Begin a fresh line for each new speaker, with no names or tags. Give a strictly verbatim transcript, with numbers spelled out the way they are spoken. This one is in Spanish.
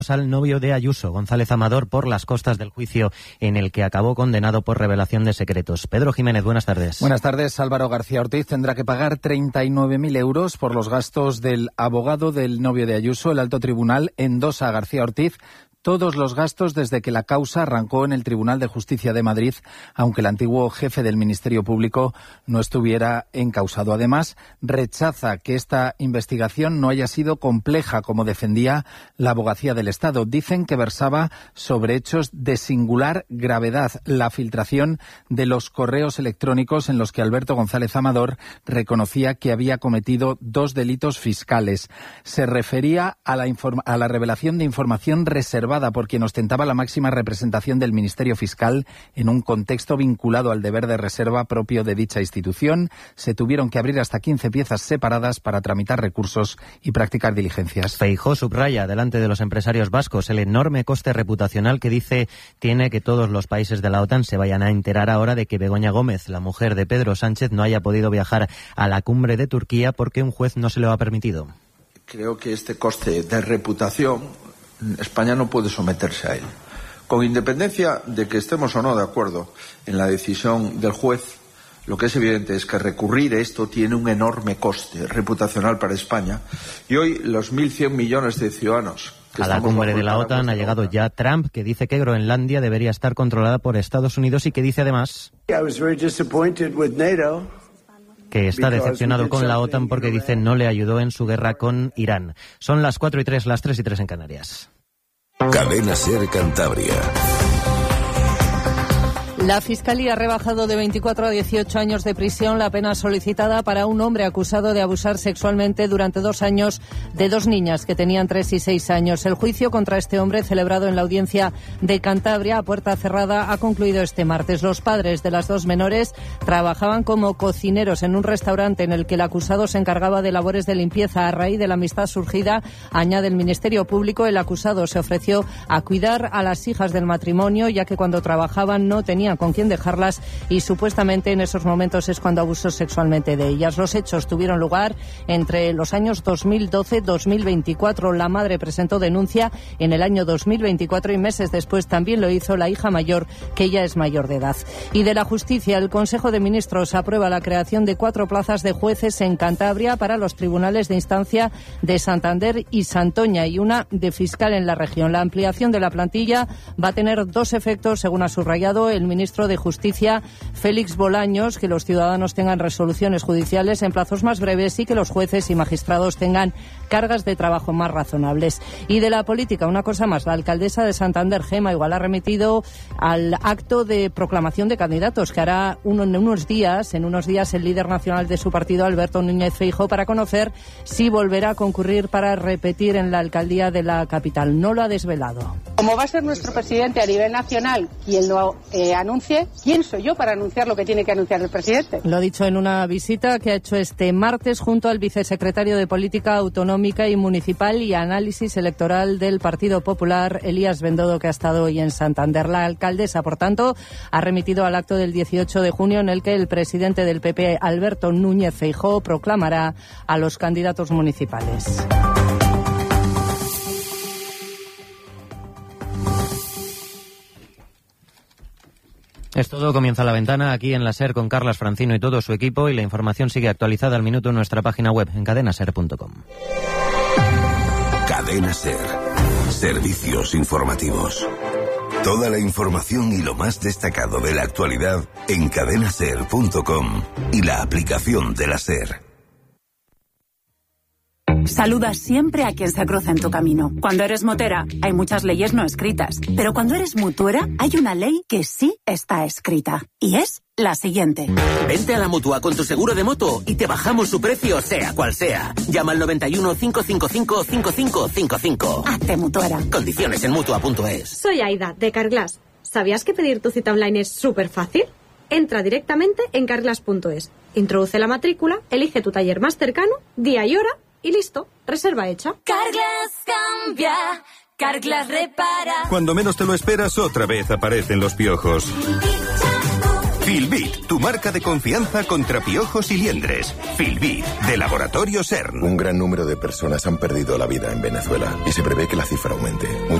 al novio de Ayuso, González Amador, por las costas del juicio en el que acabó condenado por revelación de secretos. Pedro Jiménez, buenas tardes.
Buenas tardes. Álvaro García Ortiz tendrá que pagar treinta y nueve mil euros por los gastos del abogado del novio de Ayuso. El alto tribunal endosa a García Ortiz todos los gastos desde que la causa arrancó en el Tribunal de Justicia de Madrid, aunque el antiguo jefe del Ministerio Público no estuviera encausado. Además, rechaza que esta investigación no haya sido compleja, como defendía la Abogacía del Estado. Dicen que versaba sobre hechos de singular gravedad: la filtración de los correos electrónicos en los que Alberto González Amador reconocía que había cometido dos delitos fiscales. Se refería a la, informa- a la revelación de información reservada por quien ostentaba la máxima representación del Ministerio Fiscal en un contexto vinculado al deber de reserva propio de dicha institución. Se tuvieron que abrir hasta quince piezas separadas para tramitar recursos y practicar diligencias.
Feijóo subraya delante de los empresarios vascos el enorme coste reputacional que dice tiene que todos los países de la OTAN se vayan a enterar ahora de que Begoña Gómez, la mujer de Pedro Sánchez, no haya podido viajar a la cumbre de Turquía porque un juez no se lo ha permitido.
Creo que este coste de reputación España no puede someterse a él. Con independencia de que estemos o no de acuerdo en la decisión del juez, lo que es evidente es que recurrir a esto tiene un enorme coste reputacional para España. Y hoy los mil cien millones de ciudadanos que
a la cumbre de la OTAN ha llegado ya Trump, que dice que Groenlandia debería estar controlada por Estados Unidos y que dice además que está decepcionado con la OTAN porque dice no le ayudó en su guerra con Irán. Son las cuatro y tres, las tres y tres en Canarias.
Cadena SER Cantabria.
La Fiscalía ha rebajado de veinticuatro a dieciocho años de prisión la pena solicitada para un hombre acusado de abusar sexualmente durante dos años de dos niñas que tenían tres y seis años. El juicio contra este hombre, celebrado en la audiencia de Cantabria a puerta cerrada, ha concluido este martes. Los padres de las dos menores trabajaban como cocineros en un restaurante en el que el acusado se encargaba de labores de limpieza. A raíz de la amistad surgida, añade el Ministerio Público, el acusado se ofreció a cuidar a las hijas del matrimonio, ya que cuando trabajaban no tenían con quién dejarlas y supuestamente en esos momentos es cuando abusó sexualmente de ellas. Los hechos tuvieron lugar entre los años dos mil doce y dos mil veinticuatro. La madre presentó denuncia en el año dos mil veinticuatro y meses después también lo hizo la hija mayor, que ya es mayor de edad. Y de la justicia, el Consejo de Ministros aprueba la creación de cuatro plazas de jueces en Cantabria para los tribunales de instancia de Santander y Santoña y una de fiscal en la región. La ampliación de la plantilla va a tener dos efectos, según ha subrayado el ministro ministro de Justicia, Félix Bolaños: que los ciudadanos tengan resoluciones judiciales en plazos más breves y que los jueces y magistrados tengan cargas de trabajo más razonables. Y de la política, una cosa más. La alcaldesa de Santander, Gema Igual, ha remitido al acto de proclamación de candidatos que hará uno, en unos días, en unos días el líder nacional de su partido, Alberto Núñez Feijóo, para conocer si volverá a concurrir para repetir en la alcaldía de la capital. No lo ha desvelado.
Como va a ser nuestro presidente a nivel nacional quien lo eh, anuncie, ¿quién soy yo para anunciar lo que tiene que anunciar el presidente?
Lo ha dicho en una visita que ha hecho este martes junto al vicesecretario de Política Autonómica y Municipal y Análisis Electoral del Partido Popular, Elías Bendodo, que ha estado hoy en Santander. La alcaldesa, por tanto, ha remitido al acto del dieciocho de junio en el que el presidente del P P, Alberto Núñez Feijóo, proclamará a los candidatos municipales.
Es todo, comienza La Ventana aquí en la SER con Carlas Francino y todo su equipo, y la información sigue actualizada al minuto en nuestra página web en cadena ser punto com.
Cadena SER. Servicios informativos. Toda la información y lo más destacado de la actualidad en cadena ser punto com y la aplicación de la SER.
Saluda siempre a quien se cruza en tu camino. Cuando eres motera, hay muchas leyes no escritas. Pero cuando eres mutuera, hay una ley que sí está escrita. Y es la siguiente.
Vente a la Mutua con tu seguro de moto y te bajamos su precio, sea cual sea. Llama al noventa y uno, cinco cinco cinco, cinco cinco cinco cinco.
Hazte mutuera.
Condiciones en mutua punto es.
Soy Aida, de Carglass. ¿Sabías que pedir tu cita online es súper fácil? Entra directamente en carglass punto es. Introduce la matrícula, elige tu taller más cercano, día y hora, y listo, reserva hecha.
Carglass cambia, Carglass repara.
Cuando menos te lo esperas, otra vez aparecen los piojos. Filbit, tu marca de confianza contra piojos y liendres. Filbit, de Laboratorio CERN.
Un gran número de personas han perdido la vida en Venezuela y se prevé que la cifra aumente.